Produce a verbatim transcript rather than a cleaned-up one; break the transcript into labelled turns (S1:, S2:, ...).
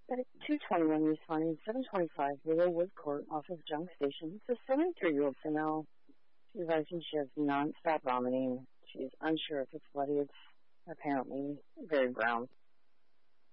S1: At two twenty-one East Finding, seven twenty-five Willowwood Court off of Junk Station, it's a seventy-three-year-old female. She's advising she has non-stop vomiting. She's unsure if it's bloody. It's apparently very brown.